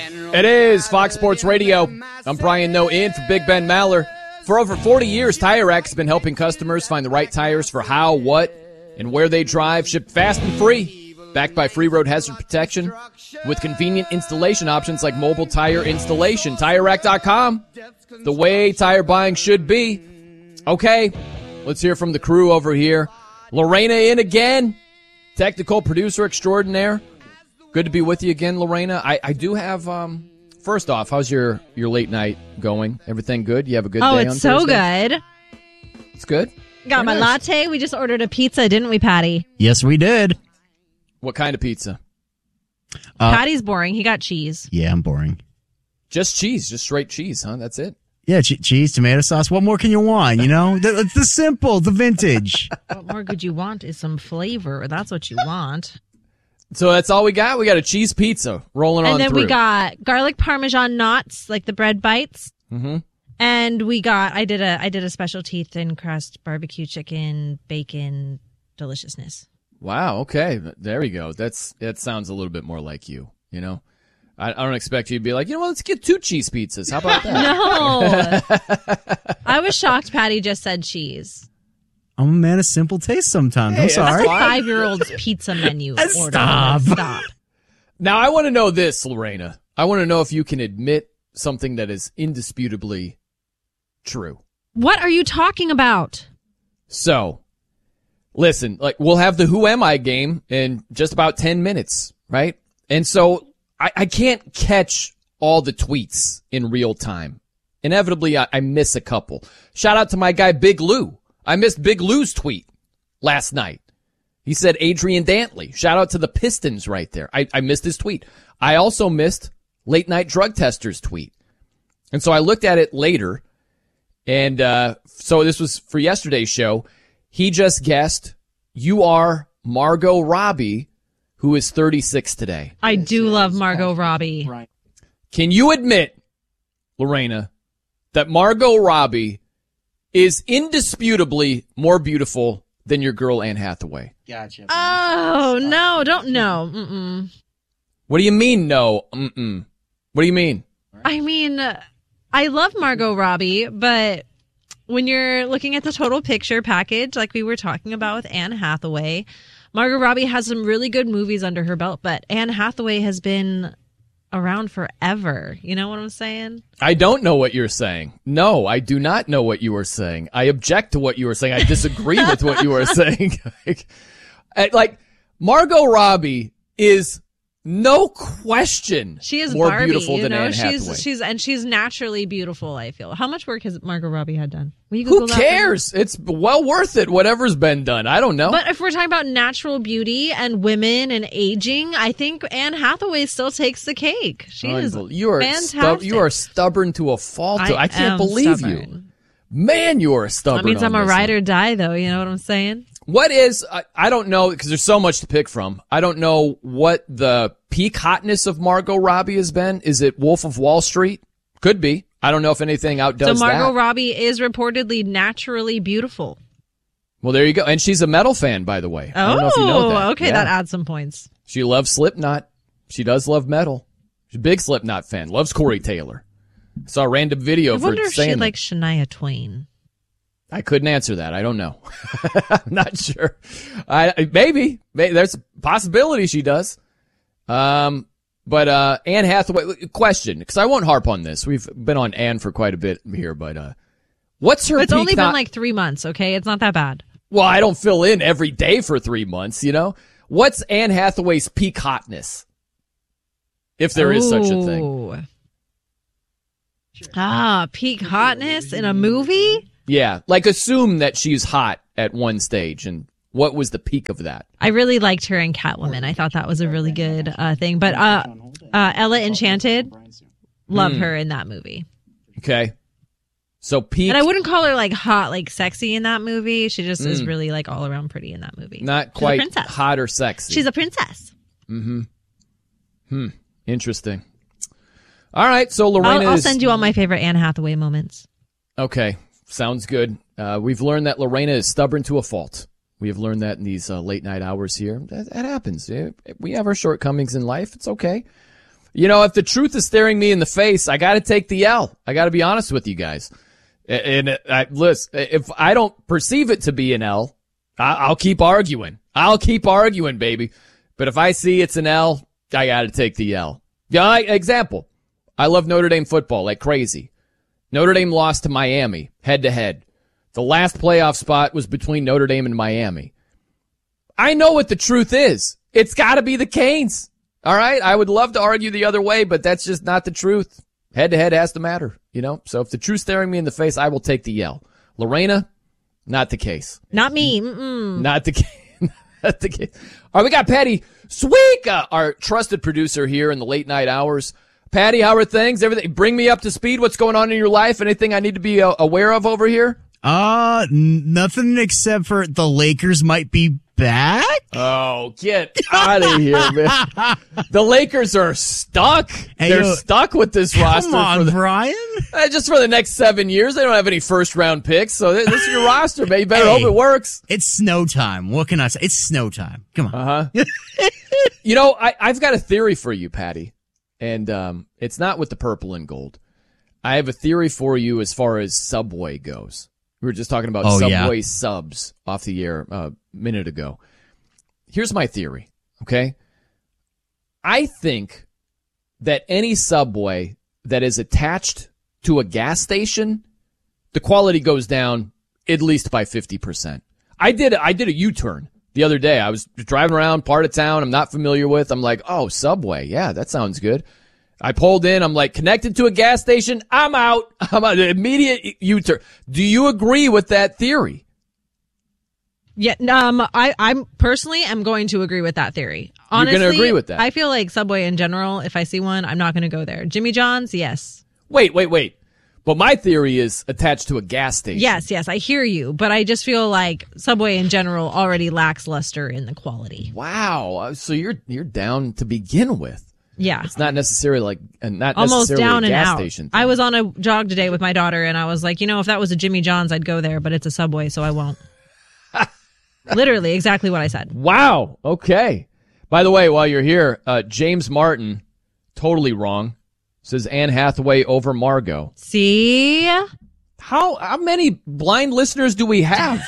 It is Fox Sports Radio. I'm Brian Noe in for Big Ben Maller. For over 40 years, Tire Rack has been helping customers find the right tires for how, what, and where they drive. Shipped fast and free. Backed by free road hazard protection with convenient installation options like mobile tire installation. TireRack.com. The way tire buying should be. Okay, let's hear from the crew over here. Lorena in again. Technical producer extraordinaire. Good to be with you again, Lorena. I do have, first off, how's your late night going? Everything good? You have a good day on Thursday? Oh, it's so good. It's good? Got my latte. We just ordered a pizza, didn't we, Patty? Yes, we did. What kind of pizza? Patty's boring. He got cheese. Yeah, I'm boring. Just cheese. Just straight cheese, huh? That's it? Yeah, cheese, tomato sauce. What more can you want, you know? It's the simple, the vintage. What more could you want is some flavor. That's what you want. So that's all we got? We got a cheese pizza rolling on through. And then we got garlic parmesan knots, like the bread bites. Mm-hmm. And I did a specialty thin crust barbecue chicken, bacon deliciousness. Wow, okay. There we go. That sounds a little bit more like you, you know? I don't expect you to be like, let's get 2 cheese pizzas. How about that? No. I was shocked Patty just said cheese. I'm a man of simple taste sometimes. Hey, I'm sorry. That's a 5-year-old's pizza menu. Stop. Now, I want to know this, Lorena. I want to know if you can admit something that is indisputably true. What are you talking about? So, listen, we'll have the Who Am I game in just about 10 minutes, right? And so I can't catch all the tweets in real time. Inevitably, I miss a couple. Shout out to my guy, Big Lou. I missed Big Lou's tweet last night. He said Adrian Dantley. Shout out to the Pistons right there. I missed his tweet. I also missed Late Night Drug Tester's tweet. And so I looked at it later. And so this was for yesterday's show. He just guessed you are Margot Robbie, who is 36 today. I do love Margot Robbie. Right. Can you admit, Lorena, that Margot Robbie is indisputably more beautiful than your girl Anne Hathaway? Gotcha. Oh, no, don't know. Mm-mm. What do you mean, no? Mm-mm. What do you mean? I mean, I love Margot Robbie, but when you're looking at the total picture package, like we were talking about with Anne Hathaway, Margot Robbie has some really good movies under her belt, but Anne Hathaway has been around forever. You know what I'm saying? I don't know what you're saying. No, I do not know what you are saying. I object to what you are saying. I disagree with what you are saying. Like, Margot Robbie is no question she is more Barbie, beautiful than Anne Hathaway. She's naturally beautiful, I feel. How much work has Margot Robbie had done? Will you Who Google cares? It's well worth it, whatever's been done. I don't know. But if we're talking about natural beauty and women and aging, I think Anne Hathaway still takes the cake. She is fantastic. You are stubborn to a fault. I can't believe you. Man, you are stubborn. That means I'm a ride or die, though. You know what I'm saying? What is, I don't know, because there's so much to pick from. I don't know what the peak hotness of Margot Robbie has been. Is it Wolf of Wall Street? Could be. I don't know if anything outdoes that. So Margot Robbie is reportedly naturally beautiful. Well, there you go. And she's a metal fan, by the way. I don't know if you know that. Okay, that adds some points. She loves Slipknot. She does love metal. She's a big Slipknot fan. Loves Corey Taylor. Saw a random video for saying I wonder if she likes Shania Twain. I couldn't answer that. I don't know. I'm not sure. Maybe. There's a possibility she does. But Anne Hathaway, question, because I won't harp on this. We've been on Anne for quite a bit here, but what's her It's peak only been like 3 months, okay? It's not that bad. Well, I don't fill in every day for 3 months, you know? What's Anne Hathaway's peak hotness? If there is such a thing. Peak hotness in a movie? Yeah, like assume that she's hot at one stage, and what was the peak of that? I really liked her in Catwoman. I thought that was a really good thing. But Ella Enchanted, love her in that movie. Okay. So peak. And I wouldn't call her like hot, like sexy in that movie. She just is really like all around pretty in that movie. Not quite hot or sexy. She's a princess. Interesting. All right, so Lorena I'll send you all my favorite Anne Hathaway moments. Okay. Sounds good. We've learned that Lorena is stubborn to a fault. We have learned that in these late night hours here. That happens. We have our shortcomings in life. It's okay. If the truth is staring me in the face, I got to take the L. I got to be honest with you guys. And listen, if I don't perceive it to be an L, I'll keep arguing. I'll keep arguing, baby. But if I see it's an L, I got to take the L. Example. I love Notre Dame football like crazy. Notre Dame lost to Miami head to head. The last playoff spot was between Notre Dame and Miami. I know what the truth is. It's got to be the Canes. All right? I would love to argue the other way, but that's just not the truth. Head to head has to matter, So if the truth's staring me in the face, I will take the L. Lorena, not the case. Not me. Not the case. Not the case. All right, we got Patty Sweeka, our trusted producer here in the late night hours. Patty, how are things? Everything? Bring me up to speed. What's going on in your life? Anything I need to be aware of over here? Nothing except for the Lakers might be back. Oh, get out of here, man. The Lakers are stuck. Hey, They're stuck with this roster. Come on, Brian. Just for the next 7 years. They don't have any first-round picks, so this is your roster, man. You better hope it works. It's snow time. What can I say? It's snow time. Come on. I've got a theory for you, Patty, and it's not with the purple and gold. I have a theory for you as far as Subway goes. We were just talking about Subway subs off the air a minute ago. Here's my theory, okay? I think that any Subway that is attached to a gas station, the quality goes down at least by 50%. I did a U-turn the other day. I was driving around part of town I'm not familiar with. I'm like, oh, Subway. Yeah, that sounds good. I pulled in. I'm like, connected to a gas station. I'm out. Immediate U-turn. Do you agree with that theory? Yeah, I'm personally am going to agree with that theory. Honestly, you're going to agree with that? I feel like Subway in general, if I see one, I'm not going to go there. Jimmy John's, yes. Wait. But my theory is attached to a gas station. Yes, I hear you. But I just feel like Subway in general already lacks luster in the quality. Wow. So you're down to begin with. Yeah. It's not necessarily almost down a gas and out. Station thing. I was on a jog today with my daughter and I was like, if that was a Jimmy John's, I'd go there, but it's a Subway, so I won't. Literally exactly what I said. Wow. Okay. By the way, while you're here, James Martin, totally wrong, says Anne Hathaway over Margot. See? How many blind listeners do we have?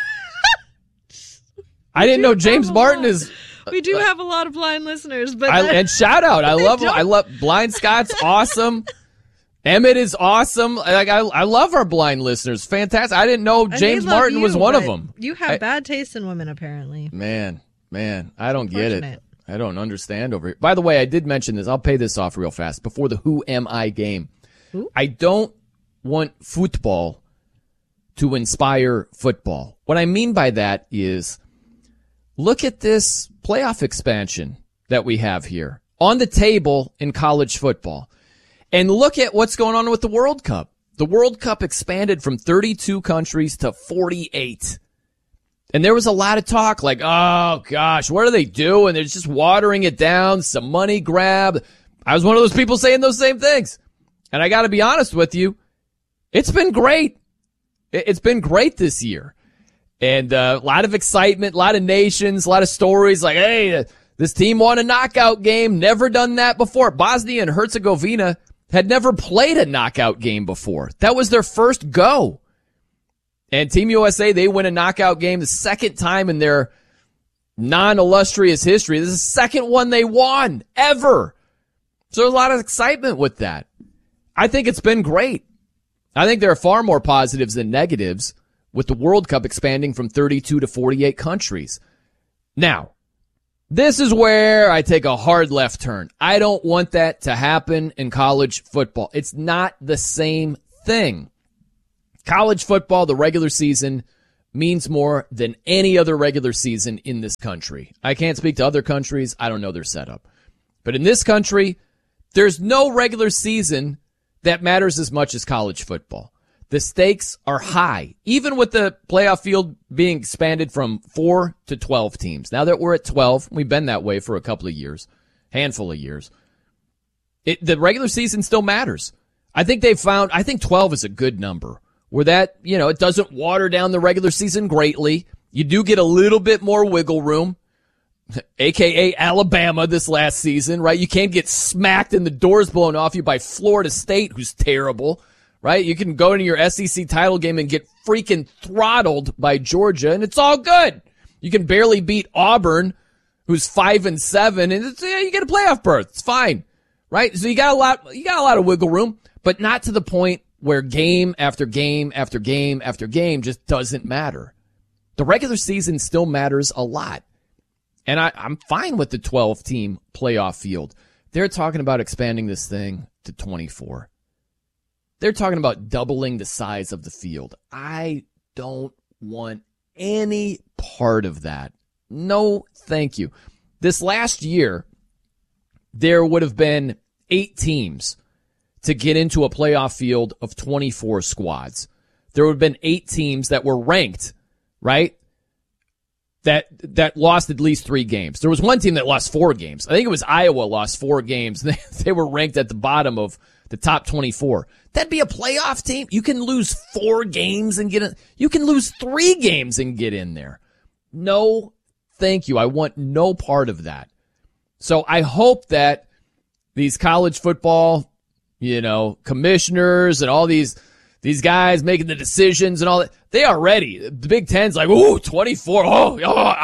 I didn't know James Martin is... We do have a lot of blind listeners, but and shout out, I love Blind Scott's awesome. Emmett is awesome. I love our blind listeners. Fantastic. I didn't know James Martin was one of them. You have bad taste in women, apparently. Man, I don't get it. I don't understand over here. By the way, I did mention this. I'll pay this off real fast before the Who Am I game. Who? I don't want football to inspire football. What I mean by that is, look at this playoff expansion that we have here on the table in college football. And look at what's going on with the World Cup. The World Cup expanded from 32 countries to 48. And there was a lot of talk like, oh, gosh, what are they doing? They're just watering it down, some money grab. I was one of those people saying those same things. And I got to be honest with you, it's been great. It's been great this year. And a lot of excitement, a lot of nations, a lot of stories like, hey, this team won a knockout game, never done that before. Bosnia and Herzegovina had never played a knockout game before. That was their first go. And Team USA, they win a knockout game the second time in their non-illustrious history. This is the second one they won ever. So there's a lot of excitement with that. I think it's been great. I think there are far more positives than negatives with the World Cup expanding from 32 to 48 countries. Now, this is where I take a hard left turn. I don't want that to happen in college football. It's not the same thing. College football, the regular season, means more than any other regular season in this country. I can't speak to other countries. I don't know their setup. But in this country, there's no regular season that matters as much as college football. The stakes are high, even with the playoff field being expanded from 4 to 12 teams. Now that we're at 12, we've been that way for a couple of years, handful of years. The regular season still matters. I think 12 is a good number where that, it doesn't water down the regular season greatly. You do get a little bit more wiggle room. aka Alabama this last season, right? You can't get smacked and the doors blown off you by Florida State, who's terrible, right? You can go into your SEC title game and get freaking throttled by Georgia, and it's all good. You can barely beat Auburn, who's 5-7, and you get a playoff berth. It's fine, right? So you got a lot of wiggle room, but not to the point where game after game after game after game just doesn't matter. The regular season still matters a lot. And I'm fine with the 12-team playoff field. They're talking about expanding this thing to 24. They're talking about doubling the size of the field. I don't want any part of that. No, thank you. This last year, there would have been 8 teams to get into a playoff field of 24 squads. There would have been 8 teams that were ranked, right? That lost at least 3 games. There was one team that lost 4 games. I think it was Iowa lost 4 games. They were ranked at the bottom of the top 24. That'd be a playoff team. You can lose 4 games and get in. You can lose 3 games and get in there. No, thank you. I want no part of that. So I hope that these college football, commissioners and all these guys making the decisions and all that, they are ready. The Big Ten's like, ooh, 24.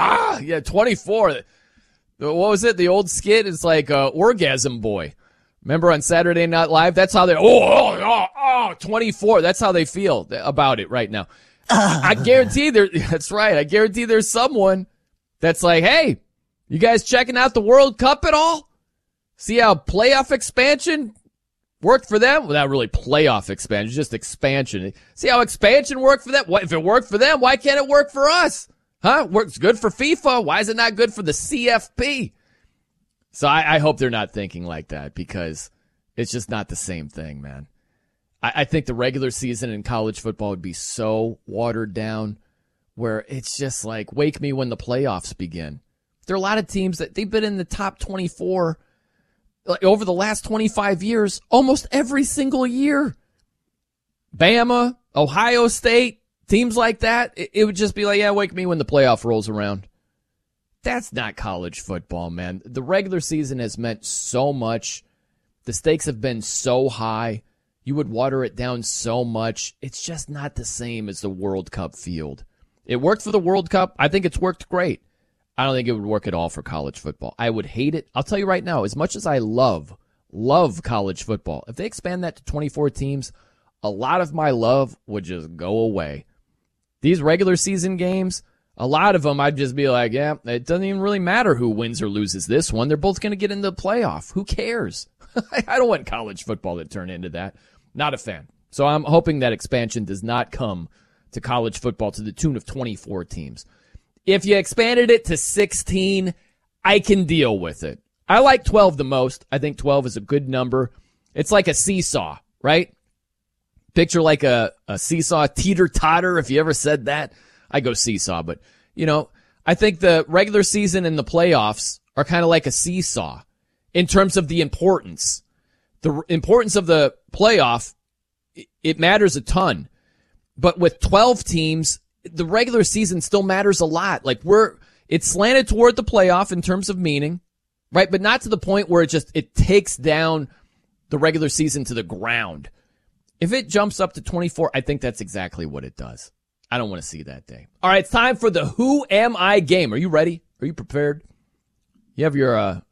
24. What was it? The old skit is like Orgasm Boy. Remember on Saturday Night Live? That's how 24. That's how they feel about it right now. I guarantee that's right. I guarantee there's someone that's like, hey, you guys checking out the World Cup at all? See how playoff expansion worked for them? Well, not really playoff expansion, just expansion. See how expansion worked for them? If it worked for them, why can't it work for us? Huh? Works good for FIFA. Why is it not good for the CFP? So I hope they're not thinking like that, because it's just not the same thing, man. I think the regular season in college football would be so watered down where it's just like, wake me when the playoffs begin. There are a lot of teams that they've been in the top 24 over the last 25 years, almost every single year. Bama, Ohio State, teams like that, it would just be like, yeah, wake me when the playoff rolls around. That's not college football, man. The regular season has meant so much. The stakes have been so high. You would water it down so much. It's just not the same as the World Cup field. It worked for the World Cup. I think it's worked great. I don't think it would work at all for college football. I would hate it. I'll tell you right now, as much as I love college football, if they expand that to 24 teams, a lot of my love would just go away. These regular season games, a lot of them I'd just be like, yeah, it doesn't even really matter who wins or loses this one. They're both going to get into the playoff. Who cares? I don't want college football to turn into that. Not a fan. So I'm hoping that expansion does not come to college football to the tune of 24 teams. If you expanded it to 16, I can deal with it. I like 12 the most. I think 12 is a good number. It's like a seesaw, right? Picture like a seesaw, teeter-totter, if you ever said that. I go seesaw, but, I think the regular season and the playoffs are kind of like a seesaw in terms of the importance. The importance of the playoff, it matters a ton. But with 12 teams, the regular season still matters a lot. Like it's slanted toward the playoff in terms of meaning, right? But not to the point where it takes down the regular season to the ground. If it jumps up to 24, I think that's exactly what it does. I don't want to see that day. All right, it's time for the Who Am I game. Are you ready? Are you prepared? You have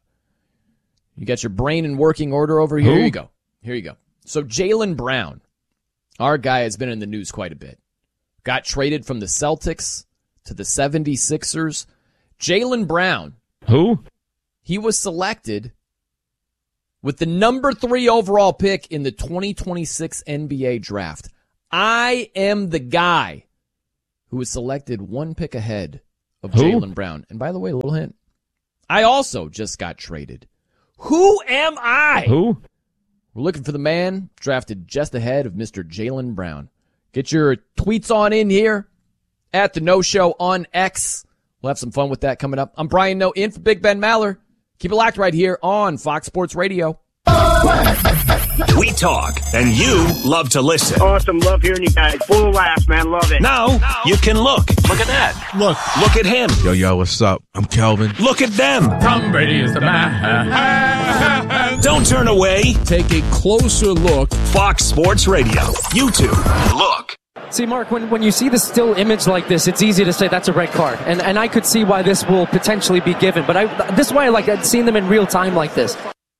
you got your brain in working order over here? Here you go. So Jaylen Brown, our guy, has been in the news quite a bit. Got traded from the Celtics to the 76ers. Jaylen Brown. Who? He was selected with the number 3 overall pick in the 2026 NBA draft. I am the guy who was selected 1 pick ahead of Jaylen Brown. And by the way, a little hint. I also just got traded. Who am I? Who? We're looking for the man drafted just ahead of Mr. Jaylen Brown. Get your tweets on in here at The No Show on X. We'll have some fun with that coming up. I'm Brian Noe in for Big Ben Maller. Keep it locked right here on Fox Sports Radio. We talk, and you love to listen. Awesome. Love hearing you guys. Full of laughs, man. Love it. Now, you can look. Look at that. Look at him. Yo, what's up? I'm Kelvin. Look at them. Tom Brady is the man. Don't turn away. Take a closer look. Fox Sports Radio. YouTube. Look. See, Mark, when you see the still image like this, it's easy to say that's a red card. And I could see why this will potentially be given. But this is why I like seeing them in real time like this.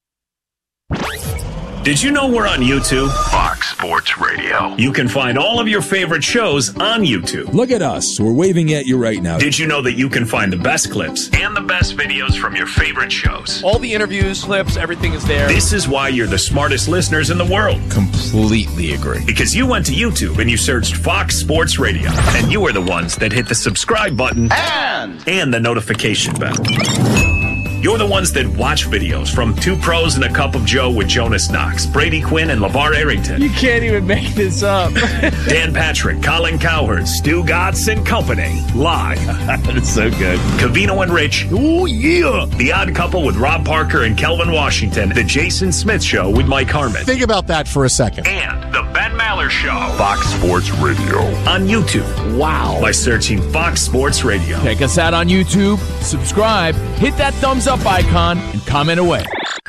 Did you know we're on YouTube? Fox Sports Radio. You can find all of your favorite shows on YouTube. Look at us. We're waving at you right now. Did you know that you can find the best clips and the best videos from your favorite shows? All the interviews, clips, everything is there. This is why you're the smartest listeners in the world. Completely agree. Because you went to YouTube and you searched Fox Sports Radio. And you were the ones that hit the subscribe button and the notification bell. You're the ones that watch videos from Two Pros and a Cup of Joe with Jonas Knox, Brady Quinn, and LeVar Arrington. You can't even make this up. Dan Patrick, Colin Cowherd, Stu Gatz and Company. Live. That's so good. Covino and Rich. Oh, yeah. The Odd Couple with Rob Parker and Kelvin Washington. The Jason Smith Show with Mike Harmon. Think about that for a second. And the Ben Maller Show. Fox Sports Radio. On YouTube. Wow. By searching Fox Sports Radio. Check us out on YouTube, subscribe, hit that thumbs up icon, and comment away.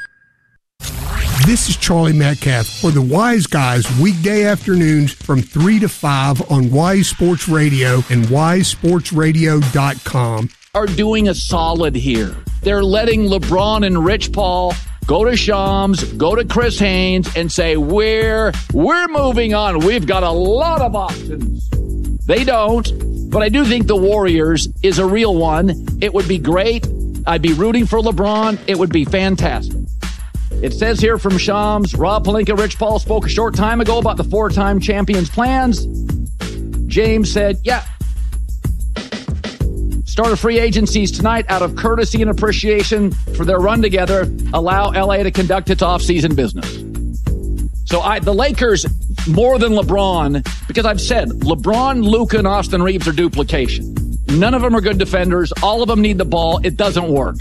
This is Charlie Metcalf for the Wise Guys, weekday afternoons from 3 to 5 on Wise Sports Radio and wisesportsradio.com. Are doing a solid here. They're letting LeBron and Rich Paul go to Shams, go to Chris Haynes, and say, we're moving on. We've got a lot of options. They don't, but I do think the Warriors is a real one. It would be great. I'd be rooting for LeBron. It would be fantastic. It says here from Shams, Rob Pelinka, Rich Paul spoke a short time ago about the four-time champion's plans. James said, yeah. Start of free agencies tonight out of courtesy and appreciation for their run together. Allow LA to conduct its off-season business. So the Lakers, more than LeBron, because I've said LeBron, Luka, and Austin Reeves are duplication. None of them are good defenders. All of them need the ball. It doesn't work.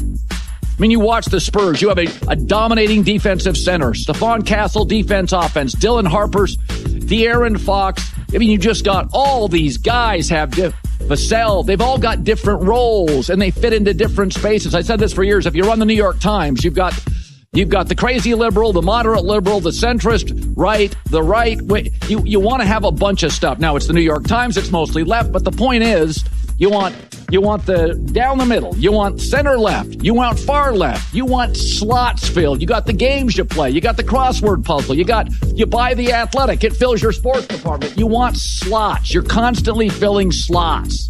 I mean, you watch the Spurs. You have a dominating defensive center. Stephon Castle, defense, offense. Dylan Harper's, De'Aaron Fox. I mean, you just got all these guys have Vassell. They've all got different roles, and they fit into different spaces. I said this for years. If you run the New York Times, you've got the crazy liberal, the moderate liberal, the centrist right, the right. You want to have a bunch of stuff. Now, it's the New York Times. It's mostly left. But the point is, you want the down the middle. You want center left. You want far left. You want slots filled. You got the games you play. You got the crossword puzzle. You buy the Athletic. It fills your sports department. You want slots. You're constantly filling slots.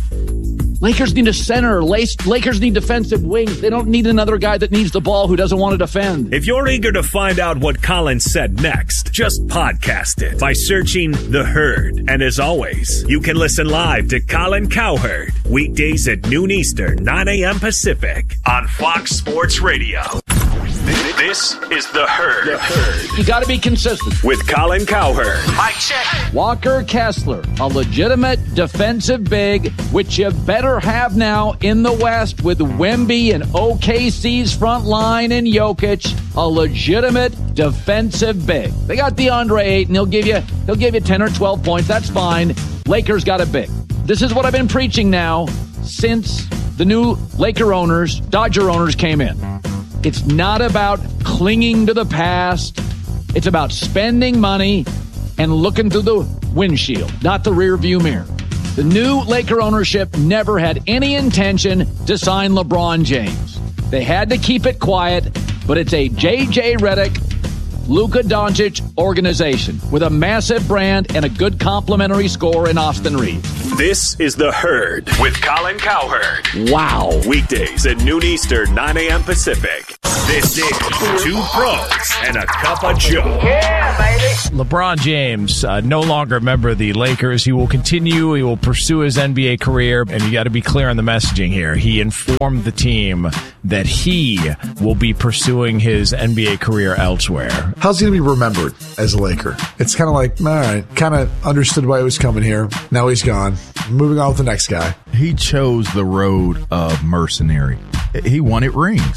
Lakers need a center. Lakers need defensive wings. They don't need another guy that needs the ball who doesn't want to defend. If you're eager to find out what Colin said next, just podcast it by searching The Herd. And as always, you can listen live to Colin Cowherd weekdays at noon Eastern, 9 a.m. Pacific on Fox Sports Radio. This is The Herd. The Herd. You got to be consistent. With Colin Cowherd. Mike check. Walker Kessler, a legitimate defensive big, which you better have now in the West with Wemby and OKC's front line and Jokic, a legitimate defensive big. They got DeAndre Ayton. He'll give you 10 or 12 points. That's fine. Lakers got a big. This is what I've been preaching now since the new Dodger owners came in. It's not about clinging to the past. It's about spending money and looking through the windshield, not the rear view mirror. The new Laker ownership never had any intention to sign LeBron James. They had to keep it quiet, but it's a J.J. Redick, Luka Doncic organization with a massive brand and a good complimentary score in Austin Reeves. This is The Herd with Colin Cowherd. Wow. Weekdays at noon Eastern, 9 a.m. Pacific. This is Two Pros and a Cup of Joe. Yeah, baby. LeBron James, no longer a member of the Lakers. He will continue. He will pursue his NBA career. And you got to be clear on the messaging here. He informed the team that he will be pursuing his NBA career elsewhere. How's he going to be remembered as a Laker? It's kind of like, all right, kind of understood why he was coming here. Now he's gone. Moving on with the next guy. He chose the road of mercenary. He wanted rings.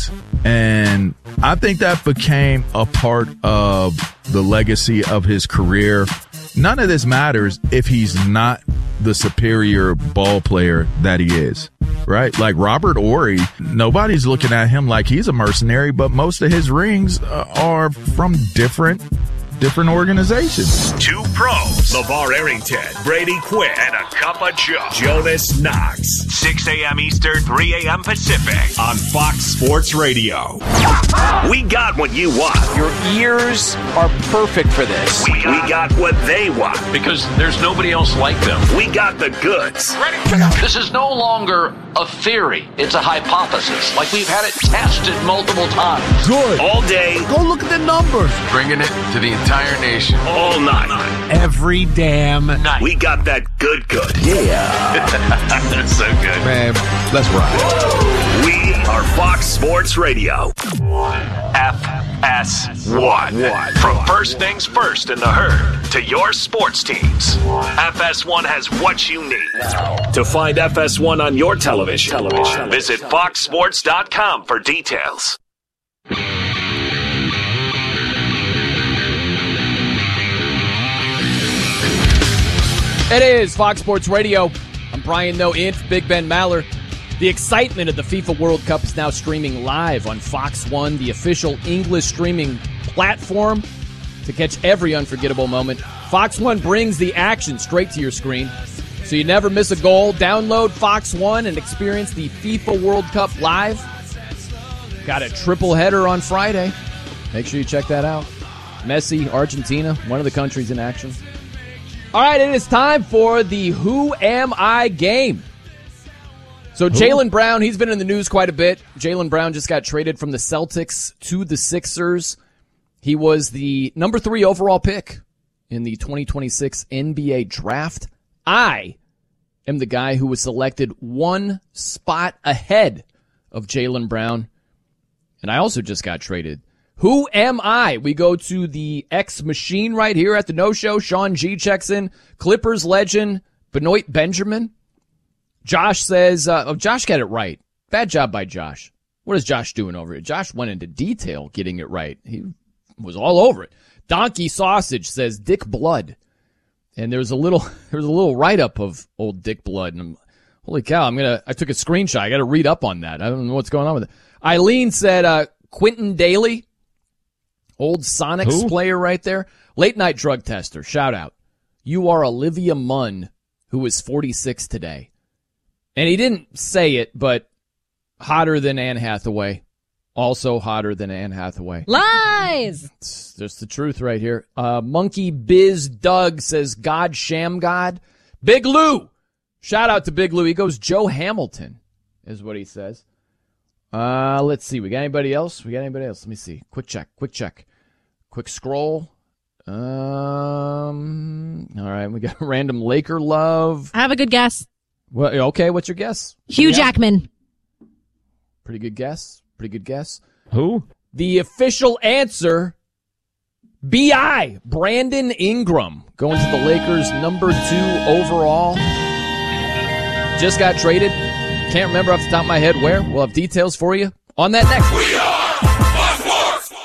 And I think that became a part of the legacy of his career. None of this matters if he's not the superior ball player that he is, right? Like Robert Horry, nobody's looking at him like he's a mercenary, but most of his rings are from different organizations. Two pros, LeVar Arrington, Brady Quinn, and a cup of Joe, Jonas Knox. 6 a.m. Eastern, 3 a.m. Pacific on Fox Sports Radio. We got what you want. Your ears are perfect for this. We got what they want. Because there's nobody else like them. We got the goods. This is no longer a theory. It's a hypothesis. Like we've had it tested multiple times. Good. All day. Go look at the numbers. Bringing it to the entire nation. All night. Every damn night. We got that good. Yeah. That's so good. Man, let's ride. We are Fox Sports Radio. FS1. From first things first in the herd to your sports teams. FS1 has what you need. To find FS1 on your television, visit foxsports.com for details. It is Fox Sports Radio. I'm Brian No Inf, Big Ben Maller. The excitement of the FIFA World Cup is now streaming live on Fox One, the official English streaming platform to catch every unforgettable moment. Fox One brings the action straight to your screen, so you never miss a goal. Download Fox One and experience the FIFA World Cup live. Got a triple header on Friday. Make sure you check that out. Messi, Argentina, one of the countries in action. All right, it is time for the Who Am I game. So Jaylen Brown, he's been in the news quite a bit. Jaylen Brown just got traded from the Celtics to the Sixers. He was the number 3 overall pick in the 2026 NBA draft. I am the guy who was selected one spot ahead of Jaylen Brown. And I also just got traded. Who am I? We go to the X machine right here at the No Show. Sean G checks in. Clippers legend Benoit Benjamin. Josh says, Josh got it right. Bad job by Josh. What is Josh doing over here? Josh went into detail getting it right. He was all over it. Donkey Sausage says Dick Blood. And there was a little write-up of old Dick Blood. And holy cow, I took a screenshot. I got to read up on that. I don't know what's going on with it. Eileen said, Quentin Daly. Old Sonics player right there. Late night drug tester. Shout out. You are Olivia Munn, who is 46 today. And he didn't say it, but hotter than Anne Hathaway. Also hotter than Anne Hathaway. Lies! It's just the truth right here. Monkey Biz Doug says God Sham God. Big Lou. Shout out to Big Lou. He goes Joe Hamilton is what he says. Let's see. We got anybody else? Let me see. Quick check. Quick scroll. All right. We got random Laker love. I have a good guess. Well, okay. What's your guess? Hugh Jackman. Pretty good guess. Who? The official answer, B.I. Brandon Ingram, going to the Lakers, number 2 overall. Just got traded. Can't remember off the top of my head where. We'll have details for you on that next. We are Fox Sports.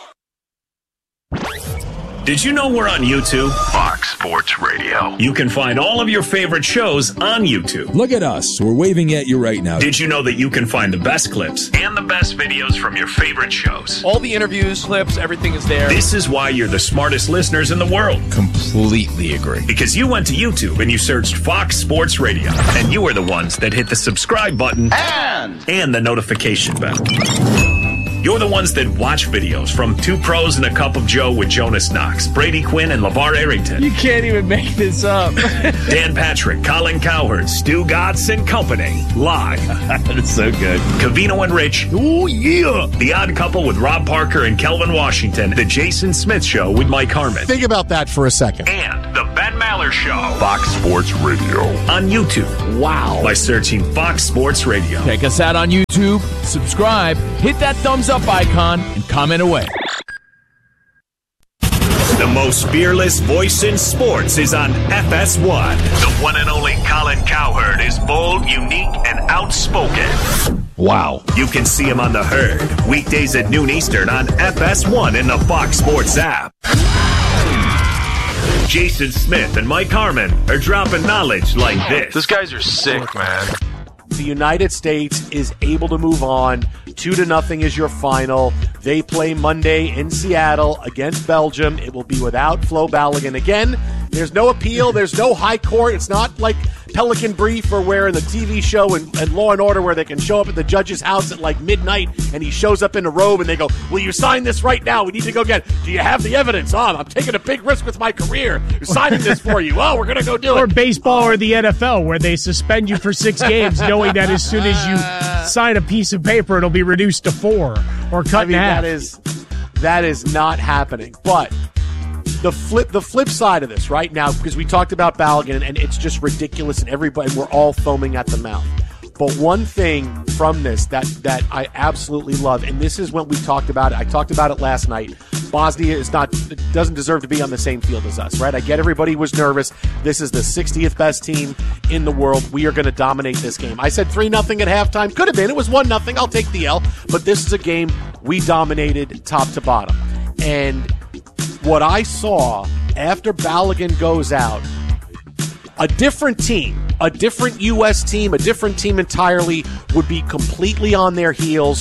Did you know we're on YouTube? Fox Sports Radio. You can find all of your favorite shows on YouTube. Look at us. We're waving at you right now. Did you know that you can find the best clips and the best videos from your favorite shows? All the interviews, clips, everything is there. This is why you're the smartest listeners in the world. Completely agree. Because you went to YouTube and you searched Fox Sports Radio. And you are the ones that hit the subscribe button and the notification bell. You're the ones that watch videos from Two Pros and a Cup of Joe with Jonas Knox, Brady Quinn, and LeVar Arrington. You can't even make this up. Dan Patrick, Colin Cowherd, Stu Gatz and Company. Live. That's so good. Covino and Rich. Oh, yeah. The Odd Couple with Rob Parker and Kelvin Washington. The Jason Smith Show with Mike Harmon. Think about that for a second. And The Ben Maller Show. Fox Sports Radio. On YouTube. Wow. By searching Fox Sports Radio. Check us out on YouTube. Subscribe. Hit that thumbs up icon and comment away. The most fearless voice in sports is on FS1. The one and only Colin Cowherd is bold, unique, and outspoken. Wow. You can see him on The Herd, weekdays at noon Eastern on FS1 in the Fox Sports app. Jason Smith and Mike Harmon are dropping knowledge like this. Those guys are sick, man. The United States is able to move on. 2-0 is your final. They play Monday in Seattle against Belgium. It will be without Flo Balogun again. There's no appeal. There's no high court. It's not like Pelican Brief or where in the TV show and Law and Order where they can show up at the judge's house at like midnight and he shows up in a robe and they go, will you sign this right now? We need to go get it. Do you have the evidence? I'm taking a big risk with my career. We're signing this for you. We're going to go do it. Or baseball or the NFL where they suspend you for 6 games knowing that as soon as you sign a piece of paper, it'll be reduced to 4 or cut in half. That is not happening. But the flip side of this right now, because we talked about Balogun and it's just ridiculous and we're all foaming at the mouth. But one thing from this that I absolutely love, and this is when we talked about it. I talked about it last night. Bosnia doesn't deserve to be on the same field as us, right? I get everybody was nervous. This is the 60th best team in the world. We are going to dominate this game. I said 3-0 at halftime. Could have been. It was 1-0. I'll take the L. But this is a game we dominated top to bottom. And what I saw after Balogun goes out, a different team, a different U.S. team, a different team entirely would be completely on their heels,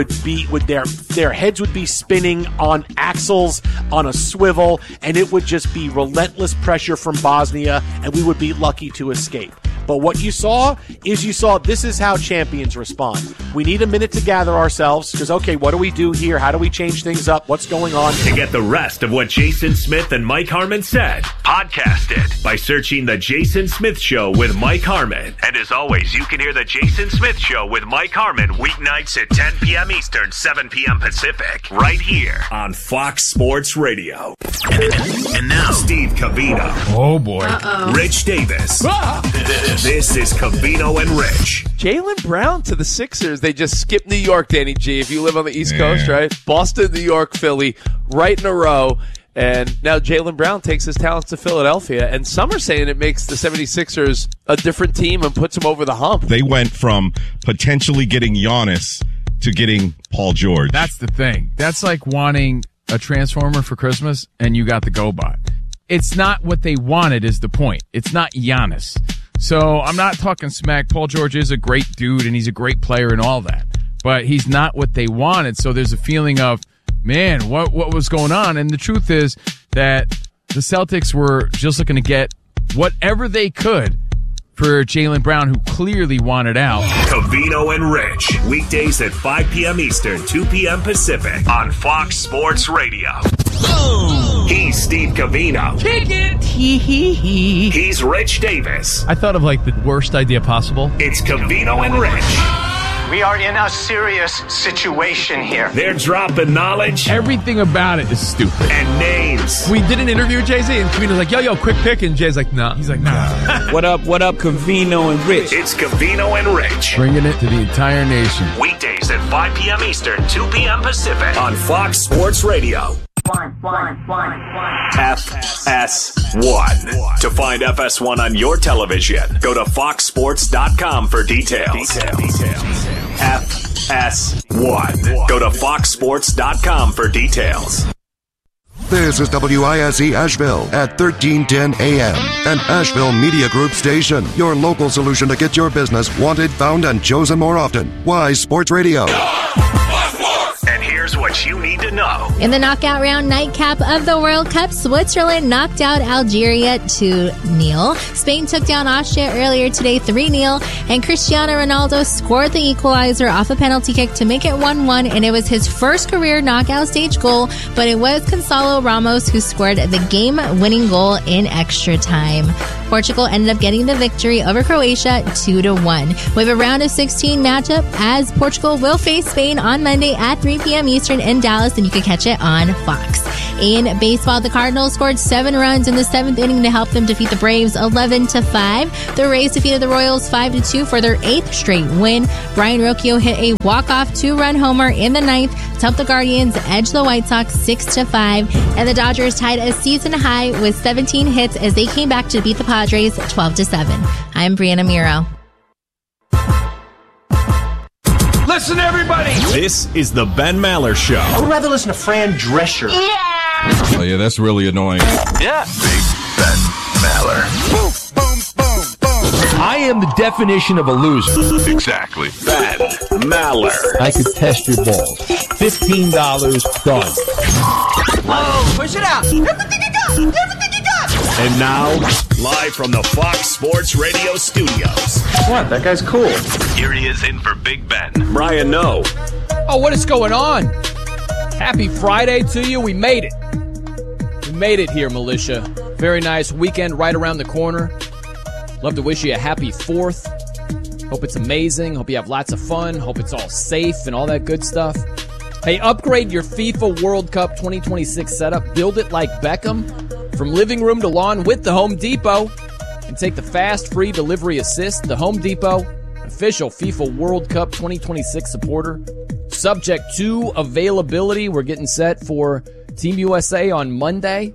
their heads would be spinning on axles on a swivel, and it would just be relentless pressure from Bosnia, and we would be lucky to escape. But what you saw this is how champions respond. We need a minute to gather ourselves because, okay, what do we do here? How do we change things up? What's going on? To get the rest of what Jason Smith and Mike Harmon said, podcast it by searching The Jason Smith Show with Mike Harmon. And as always, you can hear The Jason Smith Show with Mike Harmon weeknights at 10 p.m. Eastern, 7 p.m. Pacific, right here on Fox Sports Radio. And now, Steve Covino. Oh, boy. Rich Davis. This is Covino and Rich. Jaylen Brown to the Sixers. They just skipped New York, Danny G. If you live on the East Coast, right? Boston, New York, Philly, right in a row. And now Jaylen Brown takes his talents to Philadelphia. And some are saying it makes the 76ers a different team and puts them over the hump. They went from potentially getting Giannis to getting Paul George. That's the thing. That's like wanting a Transformer for Christmas and you got the GoBot. It's not what they wanted is the point. It's not Giannis. So I'm not talking smack. Paul George is a great dude and he's a great player and all that. But he's not what they wanted. So there's a feeling of, man, what was going on? And the truth is that the Celtics were just looking to get whatever they could for Jaylen Brown, who clearly wanted out. Covino and Rich, weekdays at 5 p.m. Eastern, 2 p.m. Pacific on Fox Sports Radio. He's Steve Covino. Kick it. He's Rich Davis. I thought of like the worst idea possible. It's Covino and Rich. We are in a serious situation here. They're dropping knowledge. Everything about it is stupid. And names. We did an interview with Jay-Z, and Covino's like, yo, quick pick. And Jay's like, nah. He's like, nah. What up, Covino and Rich? It's Covino and Rich. Bringing it to the entire nation. Weekdays at 5 p.m. Eastern, 2 p.m. Pacific on Fox Sports Radio. FS1. To find FS1 on your television, go to foxsports.com for details. FS1. Go to foxsports.com for details. This is WISE Asheville at 1310 AM, an Asheville Media Group station. Your local solution to get your business wanted, found, and chosen more often. Wise Sports Radio. And here's what you need to know. In the knockout round nightcap of the World Cup, Switzerland knocked out Algeria 2-0. Spain took down Austria earlier today 3-0. And Cristiano Ronaldo scored the equalizer off a penalty kick to make it 1-1. And it was his first career knockout stage goal. But it was Gonzalo Ramos who scored the game-winning goal in extra time. Portugal ended up getting the victory over Croatia 2-1. We have a round of 16 matchup as Portugal will face Spain on Monday at 3 p.m. Eastern in Dallas, and you can catch it on Fox. In baseball, the Cardinals scored 7 runs in the 7th inning to help them defeat the Braves 11-5. The Rays defeated the Royals 5-2 for their 8th straight win. Brian Rocchio hit a walk-off 2-run homer in the 9th to help the Guardians edge the White Sox 6-5. And the Dodgers tied a season high with 17 hits as they came back to beat the Padres 12-7. I'm Brianna Miro. Listen, everybody. This is the Ben Maller Show. I would rather listen to Fran Drescher. Oh, yeah, that's really annoying. Yeah. Big Ben Maller. Boom, boom, boom, boom. I am the definition of a loser. Exactly. Ben Maller. I could test your balls. $15 done. Oh, push it out. Everything you got. Everything you got. And now, live from the Fox Sports Radio studios. What? That guy's cool. Here he is in for Big Ben. Brian Noe. Oh, what is going on? Happy Friday to you. We made it. We made it here, Militia. Very nice weekend right around the corner. Love to wish you a happy 4th. Hope it's amazing. Hope you have lots of fun. Hope it's all safe and all that good stuff. Hey, upgrade your FIFA World Cup 2026 setup. Build it like Beckham. From living room to lawn with the Home Depot. And take the fast, free delivery assist. The Home Depot, official FIFA World Cup 2026 supporter. Subject to availability. We're getting set for Team USA on Monday.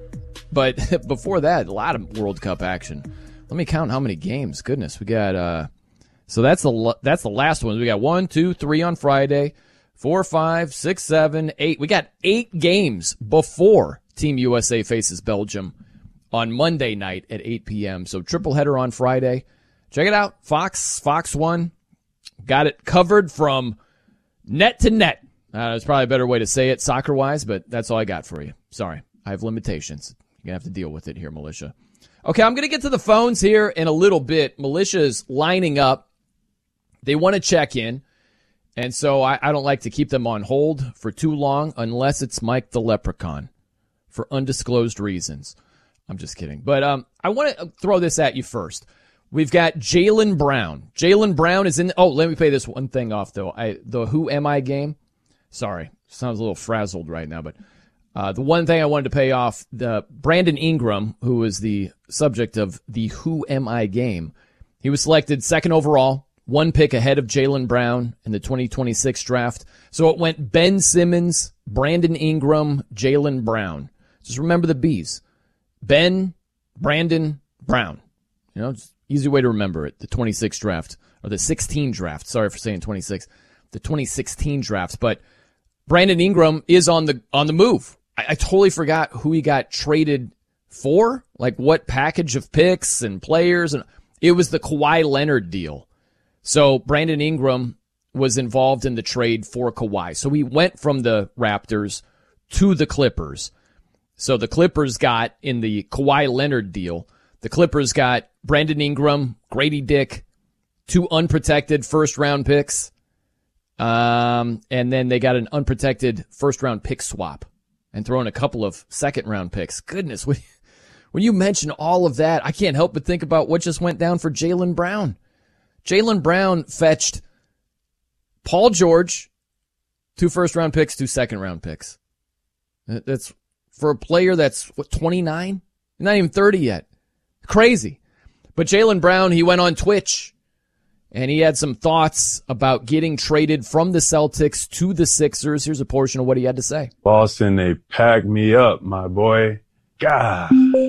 But before that, a lot of World Cup action. Let me count how many games. Goodness, we got... So that's the last one. We got 1, 2, 3 on Friday. 4, 5, 6, 7, 8. We got 8 games before Team USA faces Belgium on Monday night at 8 p.m. So triple header on Friday. Check it out. Fox 1. Got it covered from net to net. That's probably a better way to say it soccer-wise, but that's all I got for you. Sorry. I have limitations. You're going to have to deal with it here, Militia. Okay, I'm going to get to the phones here in a little bit. Militia's lining up. They want to check in. And so I don't like to keep them on hold for too long unless it's Mike the Leprechaun for undisclosed reasons. I'm just kidding. But I want to throw this at you first. We've got Jaylen Brown. Jaylen Brown is in. Oh, let me pay this one thing off, though. The Who Am I game. Sorry. Sounds a little frazzled right now. But the one thing I wanted to pay off, the Brandon Ingram, who was the subject of the Who Am I game, he was selected 2nd overall. 1 pick ahead of Jaylen Brown in the 2026 draft. So it went Ben Simmons, Brandon Ingram, Jaylen Brown. Just remember the B's. Ben, Brandon, Brown. You know, just easy way to remember it. The 26 draft, or the 16 draft. Sorry for saying 26. The 2016 drafts. But Brandon Ingram is on the move. I totally forgot who he got traded for. Like what package of picks and players. And it was the Kawhi Leonard deal. So Brandon Ingram was involved in the trade for Kawhi. So he went from the Raptors to the Clippers. So the Clippers got, in the Kawhi Leonard deal, the Clippers got Brandon Ingram, Grady Dick, 2 unprotected first-round picks, and then they got an unprotected first-round pick swap and throw in a couple of second-round picks. Goodness, when you mention all of that, I can't help but think about what just went down for Jaylen Brown. Jaylen Brown fetched Paul George, 2 first-round picks, 2 second-round picks. That's for a player that's, 29? Not even 30 yet. Crazy. But Jaylen Brown, he went on Twitch, and he had some thoughts about getting traded from the Celtics to the Sixers. Here's a portion of what he had to say. Boston, they packed me up, my boy. God.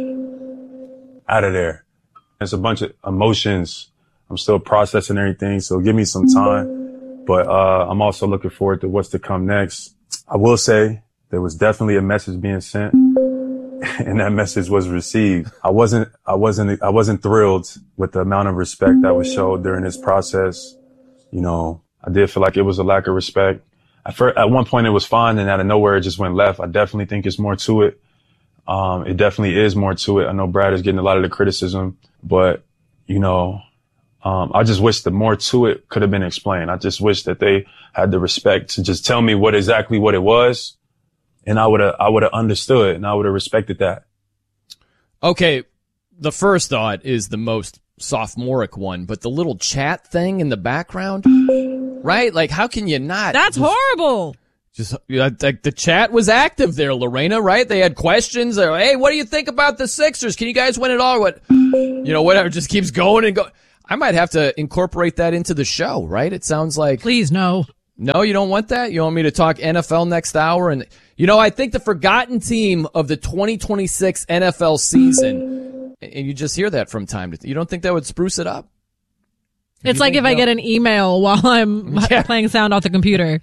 Out of there. There's a bunch of emotions. I'm still processing everything, so give me some time. But I'm also looking forward to what's to come next. I will say there was definitely a message being sent, and that message was received. I wasn't thrilled with the amount of respect that was showed during this process. You know, I did feel like it was a lack of respect. At one point it was fine, and out of nowhere it just went left. I definitely think it's more to it. It definitely is more to it. I know Brad is getting a lot of the criticism, but you know, I just wish that more to it could have been explained. I just wish that they had the respect to just tell me what it was. And I would have understood, and I would have respected that. Okay. The first thought is the most sophomoric one, but the little chat thing in the background, right? Like, how can you not? That's horrible. Just like the chat was active there, Lorena, right? They had questions. They're, hey, what do you think about the Sixers? Can you guys win it all? Whatever, just keeps going and going. I might have to incorporate that into the show, right? It sounds like. Please, no. No, you don't want that? You want me to talk NFL next hour? And, I think the forgotten team of the 2026 NFL season, and you just hear that from time to time. You don't think that would spruce it up? It's like if I get an email while I'm playing sound off the computer.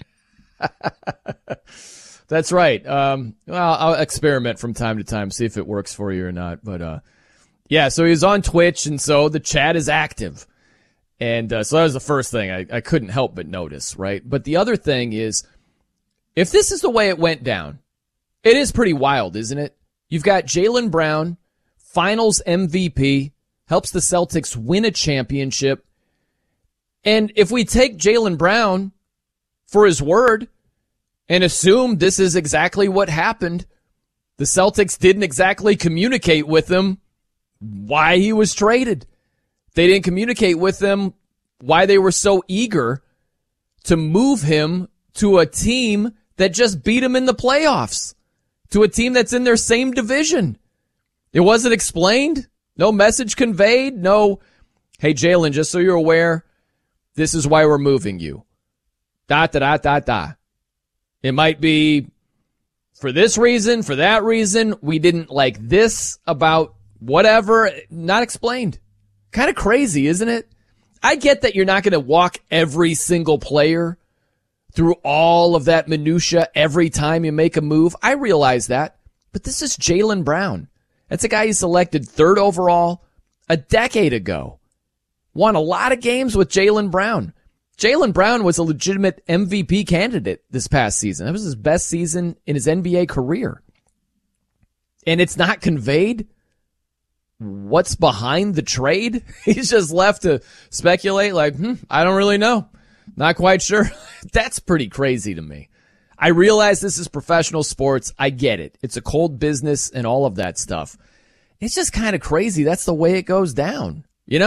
That's right. Well, I'll experiment from time to time, see if it works for you or not. But, so he's on Twitch, and so the chat is active. And so that was the first thing I couldn't help but notice, right? But the other thing is, if this is the way it went down, it is pretty wild, isn't it? You've got Jaylen Brown, finals MVP, helps the Celtics win a championship. And if we take Jaylen Brown for his word and assume this is exactly what happened, the Celtics didn't exactly communicate with him why he was traded. They didn't communicate with them why they were so eager to move him to a team that just beat him in the playoffs, to a team that's in their same division. It wasn't explained. No message conveyed. No, hey, Jaylen, just so you're aware, this is why we're moving you. ... It might be for this reason, for that reason. We didn't like this about whatever. Not explained. Kind of crazy, isn't it? I get that you're not going to walk every single player through all of that minutia every time you make a move. I realize that. But this is Jaylen Brown. That's a guy you selected 3rd overall a decade ago. Won a lot of games with Jaylen Brown. Jaylen Brown was a legitimate MVP candidate this past season. That was his best season in his NBA career. And it's not conveyed what's behind the trade. He's just left to speculate like, I don't really know. Not quite sure. That's pretty crazy to me. I realize this is professional sports. I get it. It's a cold business and all of that stuff. It's just kind of crazy. That's the way it goes down.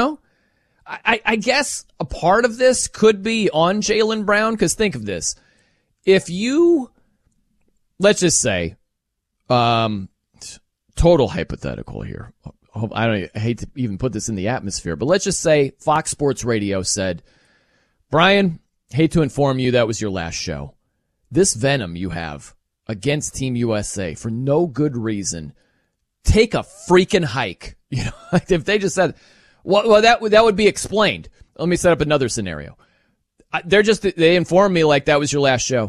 I guess a part of this could be on Jaylen Brown, because think of this. If you, let's just say, total hypothetical here. I hate to even put this in the atmosphere, but let's just say Fox Sports Radio said, Brian, hate to inform you that was your last show. This venom you have against Team USA for no good reason, take a freaking hike. Like if they just said, well, that would be explained. Let me set up another scenario. They informed me like that was your last show.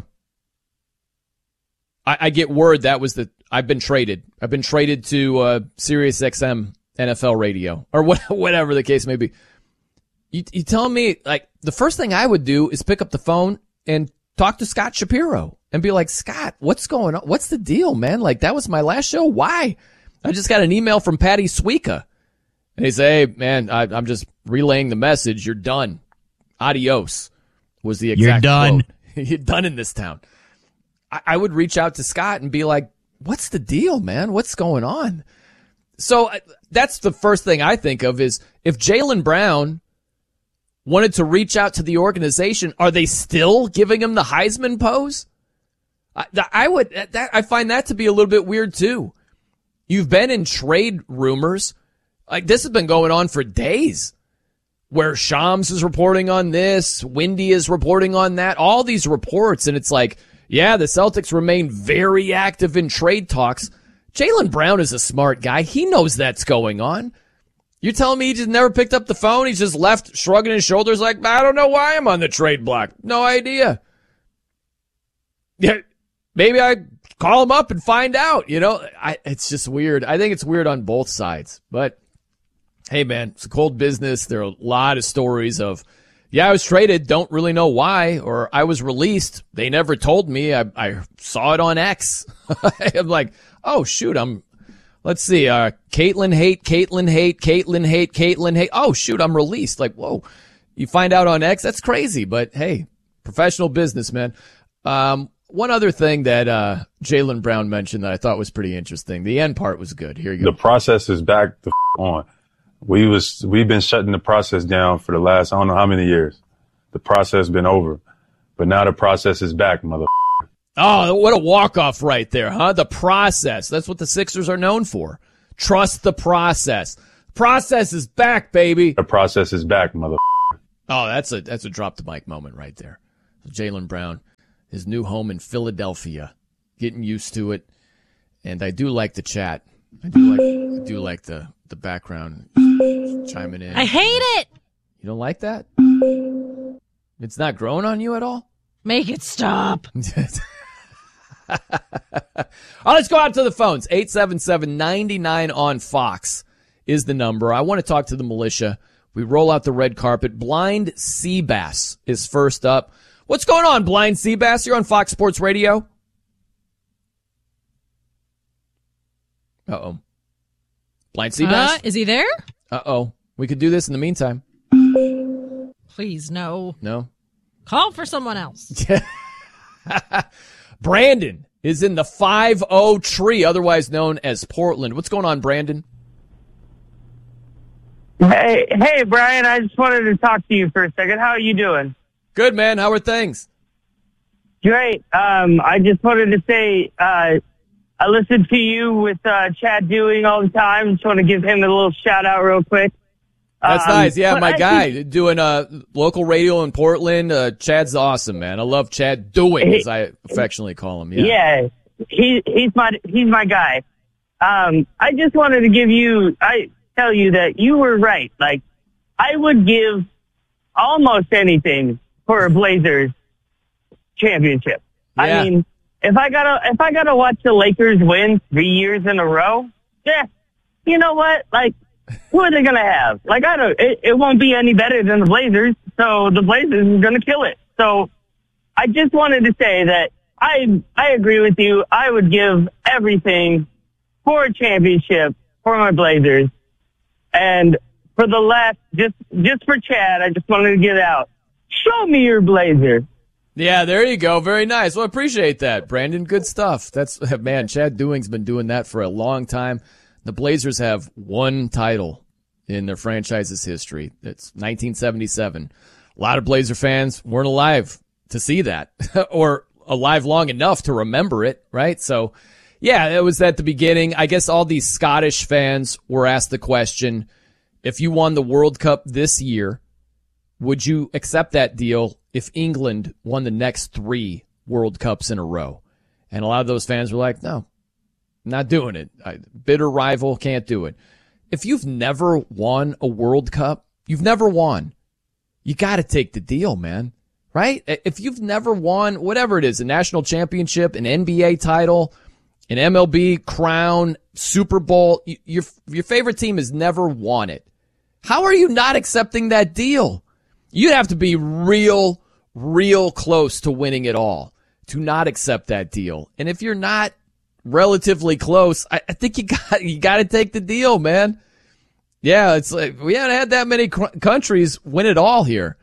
I get word I've been traded. I've been traded to Sirius XM NFL radio or whatever the case may be. You telling me like the first thing I would do is pick up the phone and talk to Scott Shapiro and be like, Scott, what's going on? What's the deal, man? Like that was my last show. Why? I just got an email from Patty Suika. And he say, hey, man, I'm just relaying the message. You're done. Adios was the exact quote. You're done in this town. I would reach out to Scott and be like, what's the deal, man? What's going on? So that's the first thing I think of is if Jaylen Brown wanted to reach out to the organization, are they still giving him the Heisman pose? I find that to be a little bit weird too. You've been in trade rumors. Like this has been going on for days where Shams is reporting on this, Windy is reporting on that, all these reports. And it's like, yeah, the Celtics remain very active in trade talks. Jaylen Brown is a smart guy. He knows that's going on. You're telling me he just never picked up the phone? He's just left shrugging his shoulders like, I don't know why I'm on the trade block. No idea. Yeah, maybe I call him up and find out. It's just weird. I think it's weird on both sides. But hey, man, it's a cold business. There are a lot of stories of, yeah, I was traded, don't really know why, or I was released. They never told me. I saw it on X. I'm like, oh, shoot, let's see, Caitlin hate. Oh, shoot, I'm released. Like, whoa, you find out on X? That's crazy. But, hey, professional business, man. One other thing that Jaylen Brown mentioned that I thought was pretty interesting. The end part was good. Here you go. The process is back on. We've been shutting the process down for the last, I don't know how many years. The process has been over. But now the process is back, mother. Oh, what a walk-off right there, huh? The process. That's what the Sixers are known for. Trust the process. Process is back, baby. The process is back, mother. Oh, that's a drop the mic moment right there. Jaylen Brown, his new home in Philadelphia, getting used to it. And I do like the chat. I do like the background chiming in. I hate it. You don't like that? It's not growing on you at all? Make it stop. All right, let's go out to the phones. 877-99 on Fox is the number. I want to talk to the militia. We roll out the red carpet. Blind Seabass is first up. What's going on, Blind Seabass? You're on Fox Sports Radio. Uh-oh. Blind Seabass? Is he there? Uh-oh. We could do this in the meantime. Please, no. No? Call for someone else. Brandon is in the 5-0 tree, otherwise known as Portland. What's going on, Brandon? Hey, Brian, I just wanted to talk to you for a second. How are you doing? Good, man. How are things? Great. I just wanted to say I listen to you with Chad Dewing all the time. Just want to give him a little shout-out real quick. That's nice. Yeah, my guy doing local radio in Portland. Chad's awesome, man. I love Chad Dewing, as I affectionately call him. Yeah, he's my guy. I just wanted to tell you that you were right. Like, I would give almost anything for a Blazers championship. Yeah. I mean, if I gotta watch the Lakers win 3 years in a row, yeah, you know what? Like, who are they gonna have? Like, it won't be any better than the Blazers, so the Blazers are gonna kill it. So I just wanted to say that I agree with you. I would give everything for a championship for my Blazers. And for the last, just for Chad, I just wanted to get out. Show me your Blazer. Yeah, there you go. Very nice. Well, I appreciate that, Brandon. Good stuff. Man, Chad Dewing's been doing that for a long time. The Blazers have one title in their franchise's history. It's 1977. A lot of Blazer fans weren't alive to see that or alive long enough to remember it, right? So, yeah, it was at the beginning. I guess all these Scottish fans were asked the question, if you won the World Cup this year, would you accept that deal if England won the next 3 World Cups in a row? And a lot of those fans were like, no, not doing it. Bitter rival, can't do it. If you've never won a World Cup, you've never won. You got to take the deal, man. Right? If you've never won, whatever it is, a national championship, an NBA title, an MLB crown, Super Bowl, your favorite team has never won it. How are you not accepting that deal? You'd have to be real close to winning it all to not accept that deal. And if you're not relatively close, I think you got to take the deal, man. Yeah, it's like we haven't had that many countries win it all here.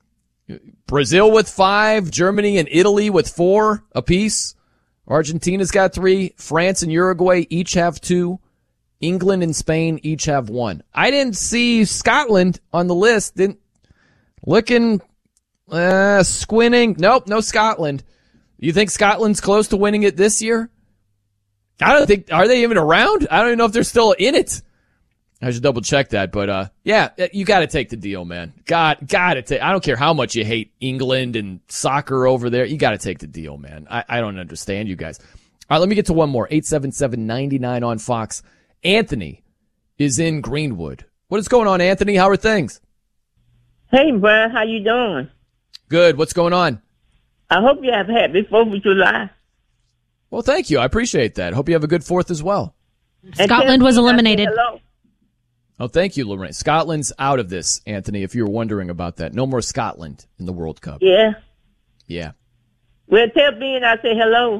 Brazil with 5, Germany and Italy with 4 apiece. Argentina's got 3. France and Uruguay each have 2. England and Spain each have 1. I didn't see Scotland on the list. Squinting. Nope, no Scotland. You think Scotland's close to winning it this year? I don't think, are they even around? I don't even know if they're still in it. I should double check that, but yeah, you got to take the deal, man. Got to take. I don't care how much you hate England and soccer over there. You got to take the deal, man. I don't understand you guys. All right, let me get to one more. 877-99 on Fox. Anthony is in Greenwood. What is going on, Anthony? How are things? Hey, Brian, how you doing? Good. What's going on? I hope you have happy 4th of July. Well, thank you. I appreciate that. Hope you have a good 4th as well. Scotland was eliminated. Hello. Oh, thank you, Lorraine. Scotland's out of this, Anthony, if you were wondering about that. No more Scotland in the World Cup. Yeah. Yeah. Well, tell Ben I say hello.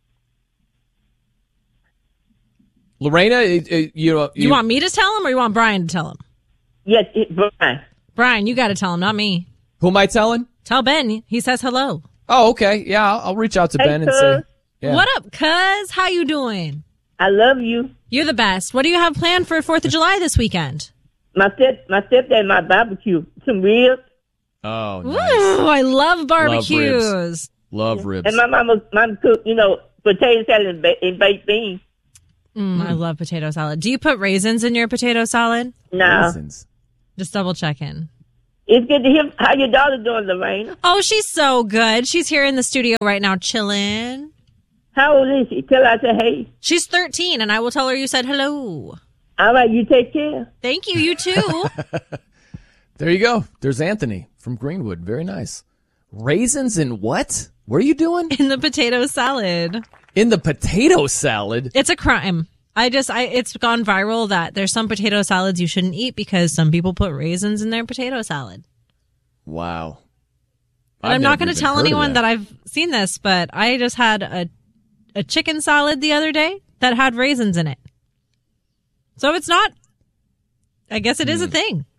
Lorena, you want me to tell him or you want Brian to tell him? Yes, Brian. Brian, you got to tell him, not me. Who am I telling? Tell Ben. He says hello. Oh, okay. Yeah, I'll reach out to Ben and say. Yeah. What up, cuz? How you doing? I love you. You're the best. What do you have planned for 4th of July this weekend? My stepdad might barbecue some ribs. Oh, nice. Ooh, I love barbecues. Love Love ribs. And my mom cooked, potato salad and baked beans. I love potato salad. Do you put raisins in your potato salad? No. Raisins. Just double checking. It's good to hear how your daughter doing, Lorraine. Oh, she's so good. She's here in the studio right now chilling. How old is she? Tell her I said hey. She's 13, and I will tell her you said hello. All right, you take care. Thank you. You too. There you go. There's Anthony from Greenwood. Very nice. Raisins in what? What are you doing? In the potato salad. In the potato salad? It's a crime. It's gone viral that there's some potato salads you shouldn't eat because some people put raisins in their potato salad. Wow. And I'm not going to tell anyone that I've seen this, but I just had a chicken salad the other day that had raisins in it. So it's not, I guess it is a thing.